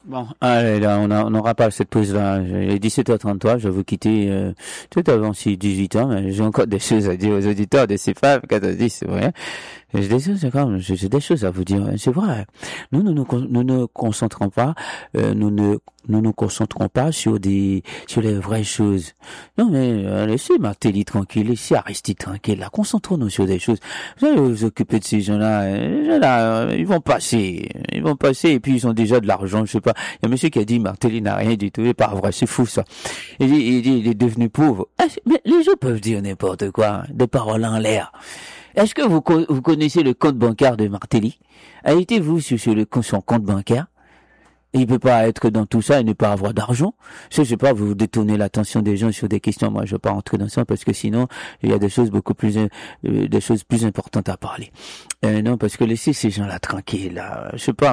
Bon, allez, là, on n'aura pas cette pause-là. Il est 17h33, je vais vous quitter tout avant 18h, mais j'ai encore des choses à dire aux auditeurs de ces femmes, 14-10, c'est vrai. J'ai des choses, j'ai des choses à vous dire, c'est vrai. Nous ne concentrons pas, nous nous concentrons pas sur sur les vraies choses. Non, mais, laissez Martelly tranquille, laissez Aristide tranquille, là, concentrons-nous sur des choses. Vous allez vous occuper de ces gens-là, ils vont passer, et puis ils ont déjà de l'argent, je sais pas. Il y a un monsieur qui a dit, Martelly n'a rien du tout, c'est pas vrai, c'est fou, ça. Il dit, il est devenu pauvre. Ah, mais les gens peuvent dire n'importe quoi, des paroles en l'air. Est-ce que vous connaissez le compte bancaire de Martelly? Avez-vous sur son compte bancaire? Il peut pas être dans tout ça et ne pas avoir d'argent. Je sais pas, vous détournez l'attention des gens sur des questions. Moi, je veux pas rentrer dans ça parce que sinon, il y a des choses beaucoup plus, des choses plus importantes à parler. Non, parce que laissez ces gens-là tranquilles, là. Je sais pas.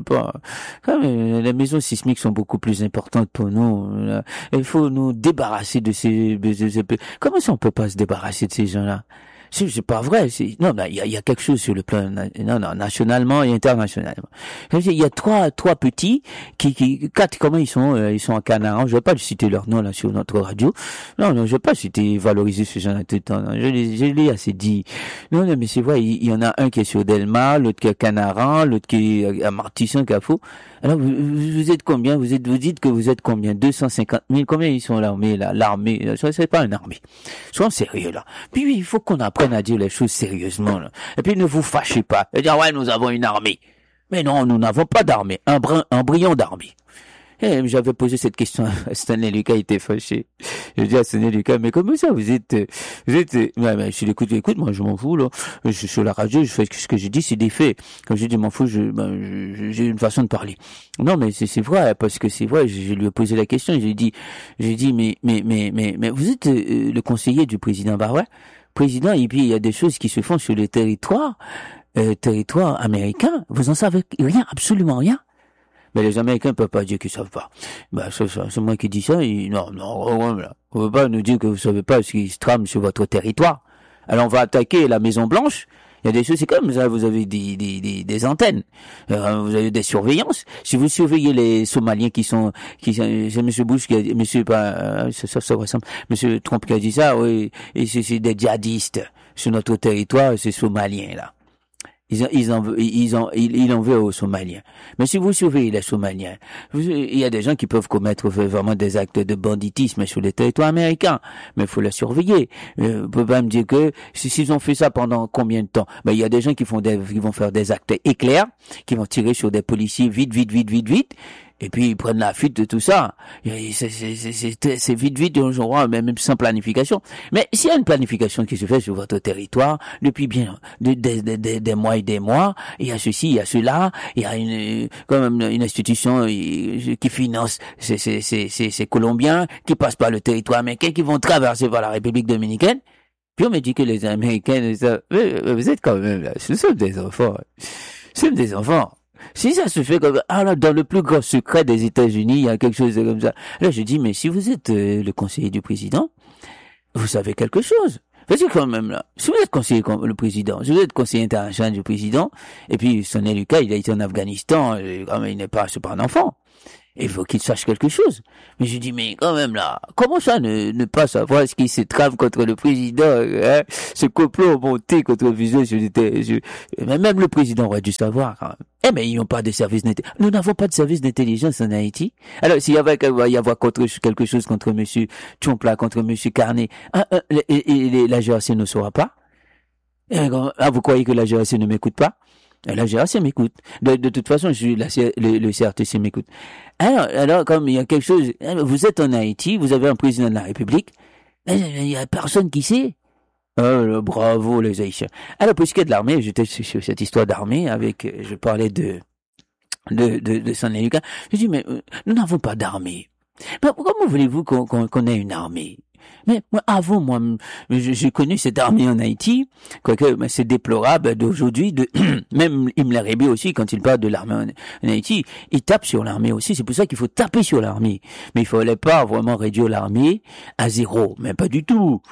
Comme, les maisons sismiques sont beaucoup plus importantes pour nous. Là. Il faut nous débarrasser de comment ça on peut pas se débarrasser de ces gens-là? C'est pas vrai. Non, il y a quelque chose sur le plan, nationalement et internationalement. Il y a trois petits quatre, comment ils sont en Canada. Je vais pas citer leur nom, là, sur notre radio. Non, je vais pas citer, valoriser ce genre de temps. Je l'ai assez dit. Non, mais c'est vrai, il y en a un qui est sur Delma, l'autre qui est à Canaran, l'autre qui est à Martisson, Cafou. Alors, vous êtes combien? Vous dites que vous êtes combien? 250 000. Combien ils sont l'armée, là? L'armée, c'est pas une armée. Soyons sérieux, là. Puis oui, il faut qu'on apprenne à dire les choses sérieusement, là. Et puis ne vous fâchez pas. Et dire, ouais, nous avons une armée. Mais non, nous n'avons pas d'armée. Un brillant d'armée. J'avais posé cette question à Stanley Lucas, il était fâché. Je dis à Stanley Lucas, mais comment ça, vous êtes, mais je l'écoute, moi, je m'en fous, là. Je suis sur la radio, je fais ce que j'ai dit, c'est des faits. Comme je dis, m'en fous, j'ai une façon de parler. Non, mais c'est vrai, parce que c'est vrai, je lui ai posé la question, j'ai dit, mais vous êtes le conseiller du président Barret? Président, et puis il y a des choses qui se font sur le territoire américain. Vous en savez rien, absolument rien. Mais les Américains ne peuvent pas dire qu'ils savent pas. C'est moi qui dis ça. Non, là. Vous ne pouvez pas nous dire que vous savez pas ce qui se trame sur votre territoire. Alors on va attaquer la Maison Blanche. Il y a des choses, c'est comme ça, vous avez des antennes. Vous avez des surveillances. Si vous surveillez les Somaliens c'est monsieur Bush qui a dit, ça ressemble, monsieur Trump qui a dit ça, oui, et c'est des djihadistes sur notre territoire, ces Somaliens, là. Il en veut aux Somaliens. Mais si vous surveillez les Somaliens, il y a des gens qui peuvent commettre vraiment des actes de banditisme sur le territoire américain. Mais il faut les surveiller. Vous pouvez pas me dire que s'ils ont fait ça pendant combien de temps? Il y a des gens qui vont faire des actes éclairs, qui vont tirer sur des policiers vite. Et puis ils prennent la fuite de tout ça. C'est vite, même sans planification. Mais s'il y a une planification qui se fait sur votre territoire depuis bien des mois et des mois, il y a ceci, il y a cela, il y a une institution qui finance ces Colombiens qui passent par le territoire américain, qui vont traverser par la République dominicaine. Puis on me dit que les Américains, vous êtes quand même là, ce sont des enfants. Si ça se fait comme là, dans le plus grand secret des États-Unis, il y a quelque chose comme ça. Là, je dis, mais si vous êtes le conseiller du président, vous savez quelque chose. Parce que quand même là, si vous êtes conseiller comme le président, si vous êtes conseiller international du président, et puis Stanley Lucas, il a été en Afghanistan, c'est pas un enfant. Il faut qu'il sache quelque chose. Mais je dis, mais quand même là, comment ça ne pas savoir ce qui se trame contre le président, hein? Ce complot monté contre le visuel mais même le président aurait dû savoir, quand même. Mais ils n'ont pas de service d'intelligence. Nous n'avons pas de service d'intelligence en Haïti. Alors, s'il y avait y avoir quelque chose contre monsieur Trump là, contre monsieur Carney, la GRC ne saura pas. Vous croyez que la GRC ne m'écoute pas? La GRC m'écoute. De toute façon, le CRTC m'écoute. Alors, comme il y a quelque chose, vous êtes en Haïti, vous avez un président de la République, il y a personne qui sait. Bravo, les Haïtiens. Alors, pour ce qui est de l'armée, j'étais sur cette histoire d'armée je parlais de Stanley Lucas. Je dis, mais, nous n'avons pas d'armée. Mais comment voulez-vous qu'on ait une armée? Mais j'ai connu cette armée en Haïti, quoique c'est déplorable d'aujourd'hui. Même Himmler Réby aussi, quand il parle de l'armée en Haïti, il tape sur l'armée aussi. C'est pour ça qu'il faut taper sur l'armée. Mais il fallait pas vraiment réduire l'armée à zéro, mais pas du tout.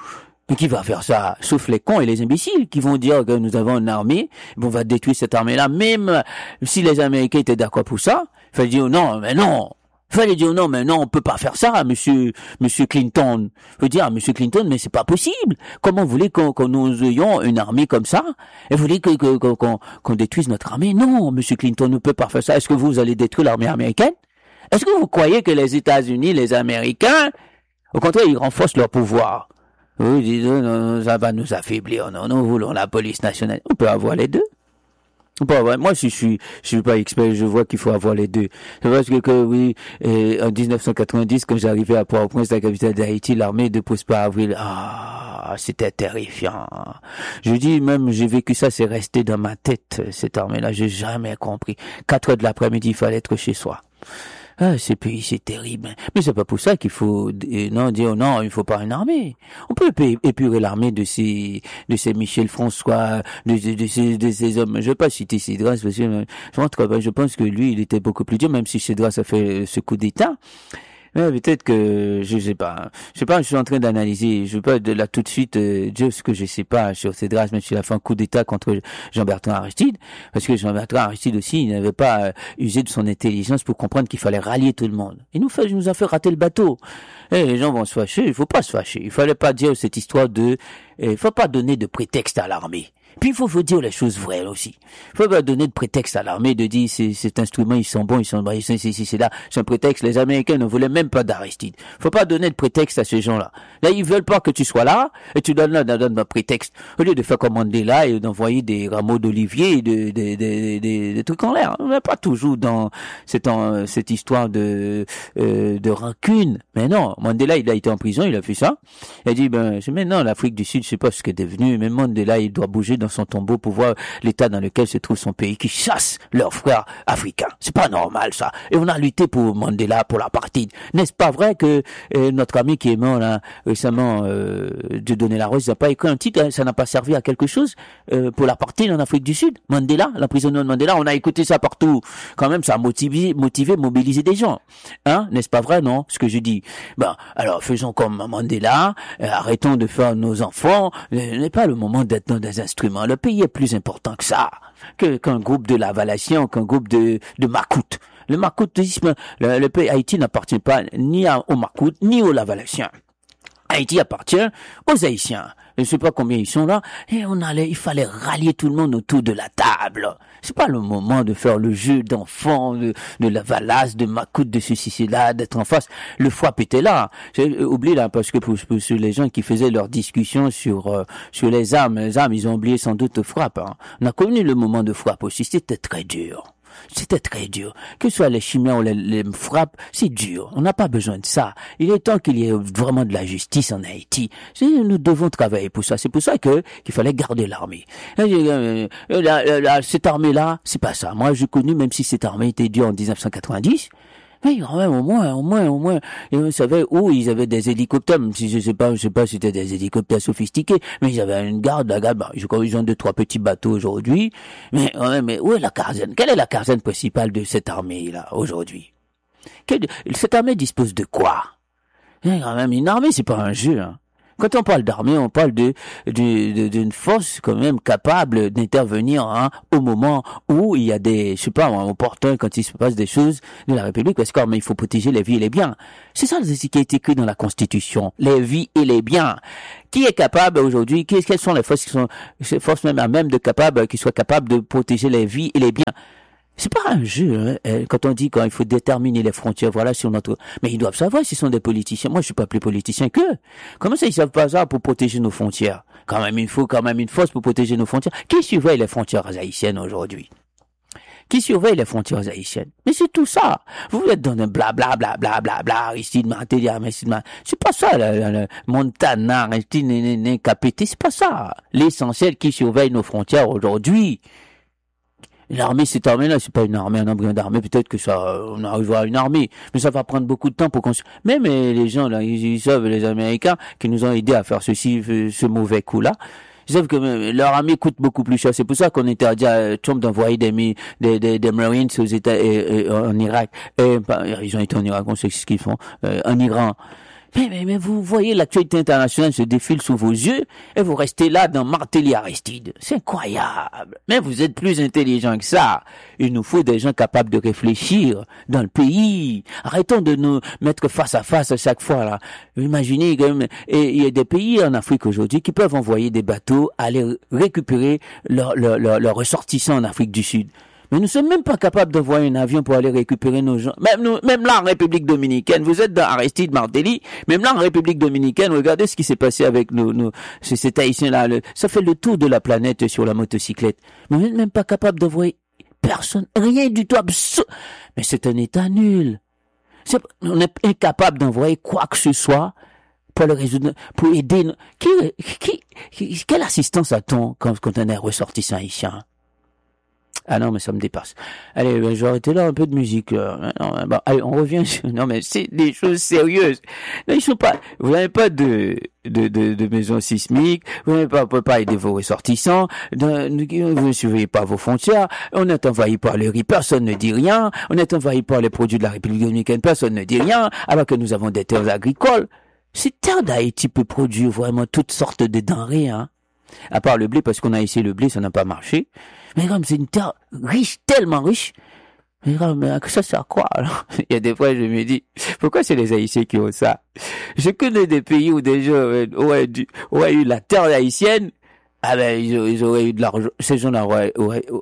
Mais qui va faire ça? Sauf les cons et les imbéciles qui vont dire que nous avons une armée, on va détruire cette armée-là. Même si les Américains étaient d'accord pour ça, il fallait dire non, mais non. Il fallait dire non, mais non, on peut pas faire ça, monsieur Clinton. Je veux dire à monsieur Clinton, mais c'est pas possible. Comment vous voulez qu'on nous ayons une armée comme ça? Et vous voulez qu'on détruise notre armée? Non, monsieur Clinton ne peut pas faire ça. Est-ce que vous allez détruire l'armée américaine? Est-ce que vous croyez que les États-Unis, les Américains, au contraire, ils renforcent leur pouvoir? Oui, disons, non, ça va nous affaiblir. Non, nous voulons la police nationale. On peut avoir les deux. Bon, ouais, moi, je suis pas expert, je vois qu'il faut avoir les deux. C'est parce que oui, en 1990, quand j'arrivais à Port-au-Prince, la capitale d'Haïti, l'armée de Prosper Avril, c'était terrifiant. Je dis même, j'ai vécu ça, c'est resté dans ma tête, cette armée-là, j'ai jamais compris. 4 heures de l'après-midi, il fallait être chez soi. Ah, ces pays, c'est terrible. Mais c'est pas pour ça qu'il faut, dire non, il faut pas une armée. On peut épurer l'armée de ces Michel François, de ces hommes. Je vais pas citer Cédras parce que, je pense que lui, il était beaucoup plus dur, même si Cédras a fait ce coup d'État. Mais peut-être que, je sais pas, je suis en train d'analyser, je veux pas de là tout de suite dire ce que je sais pas sur Cédras, même s'il a fait un coup d'État contre Jean-Bertrand Aristide, parce que Jean-Bertrand Aristide aussi, il n'avait pas usé de son intelligence pour comprendre qu'il fallait rallier tout le monde. Il nous a fait rater le bateau. Et les gens vont se fâcher, il faut pas se fâcher. Il fallait pas dire cette histoire il faut pas donner de prétexte à l'armée. Puis il faut dire les choses vraies aussi. Il faut pas donner de prétexte à l'armée de dire cet instrument ils sont bons, c'est là, c'est un prétexte. Les Américains ne voulaient même pas d'Aristide. Il faut pas donner de prétexte à ces gens-là. Là ils veulent pas que tu sois là et tu donnes un prétexte au lieu de faire commander là et d'envoyer des rameaux d'olivier et des trucs en l'air. On n'est pas toujours dans cette histoire de rancune. Mais non, Mandela il a été en prison, il a fait ça. Il a dit c'est maintenant l'Afrique du Sud, je sais pas ce qu'est devenu, mais Mandela il doit bouger dans son tombeau pour voir l'état dans lequel se trouve son pays, qui chasse leurs frères africains. C'est pas normal, ça. Et on a lutté pour Mandela, pour l'apartheid. N'est-ce pas vrai que notre ami qui est mort là récemment, Dieudonné Larose, il n'a pas écrit un titre, ça n'a pas servi à quelque chose pour l'apartheid en Afrique du Sud? Mandela, l'emprisonnement de Mandela, on a écouté ça partout. Quand même, ça a motivé, mobilisé des gens. Hein? N'est-ce pas vrai, non? Ce que je dis. Alors, faisons comme Mandela, arrêtons de faire nos enfants. N'est pas le moment d'être dans des instruments. Le pays est plus important que ça, qu'un groupe de la Valation, qu'un groupe de Makout. Le makoutisme, le pays Haïti n'appartient pas ni aux Makout, ni aux Lavalassiens. Haïti appartient aux Haïtiens. Je ne sais pas combien ils sont là. Et il fallait rallier tout le monde autour de la table. C'est pas le moment de faire le jeu d'enfant, de la valasse, de Makout, de ceci, là, d'être en face. Le FWAP était là. J'ai oublié là, parce que pour les gens qui faisaient leur discussion sur les armes, ils ont oublié sans doute FWAP, hein. On a connu le moment de FWAP aussi. C'était très dur. C'était très dur. Que ce soit les chimères ou les frappes, c'est dur. On n'a pas besoin de ça. Il est temps qu'il y ait vraiment de la justice en Haïti. Nous devons travailler pour ça. C'est pour ça qu'il fallait garder l'armée. Cette armée-là, c'est pas ça. Moi, j'ai connu, même si cette armée était dure en 1990, mais quand même, au moins, et on savait où ils avaient des hélicoptères, même si je sais pas si c'était des hélicoptères sophistiqués, mais ils avaient une garde, je crois qu'ils ont 2-3 petits bateaux aujourd'hui, mais où est la caserne? Quelle est la caserne principale de cette armée-là, aujourd'hui? Cette armée dispose de quoi? Quand même, une armée, c'est pas un jeu, hein. Quand on parle d'armée, on parle d'une force quand même capable d'intervenir, hein, au moment où il y a opportun, quand il se passe des choses de la République, parce qu'il faut protéger les vies et les biens. C'est ça qui est écrit dans la Constitution, les vies et les biens. Qui est capable aujourd'hui, quelles sont les forces qui soient capables de protéger les vies et les biens? C'est pas un jeu, hein, quand il faut déterminer les frontières, voilà, sur notre, mais ils doivent savoir s'ils sont des politiciens. Moi, je suis pas plus politicien qu'eux. Comment ça, ils savent pas ça pour protéger nos frontières? Quand même, il faut une force pour protéger nos frontières. Qui surveille les frontières haïtiennes aujourd'hui? Qui surveille les frontières haïtiennes? Mais c'est tout ça. Vous êtes dans un Aristide c'est pas ça, Montana, Aristide, Capété, c'est pas ça. L'essentiel qui surveille nos frontières aujourd'hui. L'armée, cette armée-là, c'est pas une armée, un embryon d'armée. Peut-être que on arrivera à une armée. Mais ça va prendre beaucoup de temps pour qu'on même les gens, là, ils savent, les Américains, qui nous ont aidés à faire ce mauvais coup-là. Ils savent que leur armée coûte beaucoup plus cher. C'est pour ça qu'on interdit à Trump d'envoyer des Marines aux États, en Irak. Ils ont été en Irak, on sait ce qu'ils font, en Iran. Mais vous voyez l'actualité internationale se défile sous vos yeux et vous restez là dans Martelly Aristide. C'est incroyable. Mais vous êtes plus intelligent que ça. Il nous faut des gens capables de réfléchir dans le pays. Arrêtons de nous mettre face à face à chaque fois là. Imaginez il y a des pays en Afrique aujourd'hui qui peuvent envoyer des bateaux aller récupérer leurs ressortissants en Afrique du Sud. Mais nous sommes même pas capables d'envoyer un avion pour aller récupérer nos gens. Même là en République Dominicaine, vous êtes dans Aristide Martelly, même là en République Dominicaine, regardez ce qui s'est passé avec ces Haïtiens-là. Ça fait le tour de la planète sur la motocyclette. Mais vous n'êtes même pas capable d'envoyer personne, rien du tout, mais c'est un état nul. On est incapable d'envoyer quoi que ce soit pour le résoudre, pour aider. Quelle assistance a-t-on quand on est ressortissant haïtien? Ah non, mais ça me dépasse. Allez, je vais arrêter là un peu de musique. Non, allez, on revient. Non, mais c'est des choses sérieuses. Non, ils sont pas. Vous n'avez pas de maison sismique. Vous n'avez pas aider vos ressortissants. Vous ne surveillez pas vos frontières. On est envahi par le riz. Personne ne dit rien. On est envahi par les produits de la République dominicaine. Personne ne dit rien. Alors que nous avons des terres agricoles. Cette terre d'Haïti peut produire vraiment toutes sortes de denrées, hein. À part le blé, parce qu'on a essayé le blé, ça n'a pas marché. Mais comme c'est une terre riche, tellement riche, mais ça sert à quoi, alors? Il y a des fois, je me dis, pourquoi c'est les Haïtiens qui ont ça? Je connais des pays où des gens auraient eu la terre haïtienne, ah ben, ils auraient eu de l'argent, ces gens-là auraient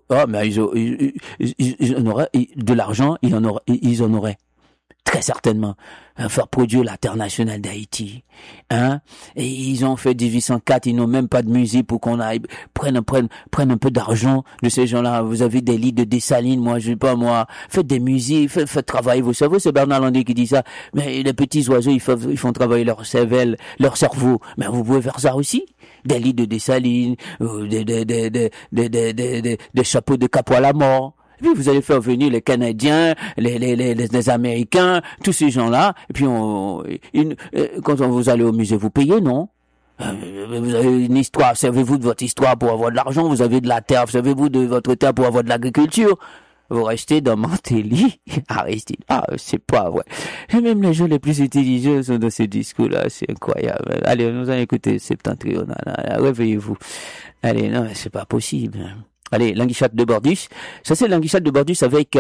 de l'argent, ils en auraient. Très certainement, faire produire la terre nationale d'Haïti, hein. Et ils ont fait 1804, ils n'ont même pas de musée pour qu'on aille prenne un peu d'argent de ces gens-là. Vous avez des lits de dessaline, faites des musées, faites travailler vos cerveaux. C'est Bernard Landais qui dit ça. Mais les petits oiseaux, ils font travailler leur cervelle, leur cerveau. Mais vous pouvez faire ça aussi. Des lits de dessaline, des chapeaux de capot à la mort. Et puis vous allez faire venir les Canadiens, les Américains, tous ces gens-là. Et puis quand vous allez au musée, vous payez, non? Vous avez une histoire. Servez-vous de votre histoire pour avoir de l'argent. Vous avez de la terre. Servez-vous de votre terre pour avoir de l'agriculture. Vous restez dans Martelly, Aristide. Ah, c'est pas vrai. Et même les gens les plus intelligents sont dans ces discours-là. C'est incroyable. Allez, nous allons écouter Septentrional. Réveillez-vous. Allez, non, c'est pas possible. Allez, l'anguichat de Bordus. Ça, c'est l'anguichat de Bordus avec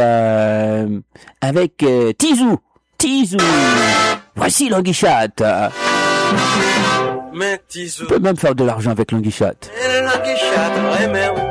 Tizou. Voici l'anguichat. Mais Tizou. On peut même faire de l'argent avec l'anguichat. L'anguichat, vraiment.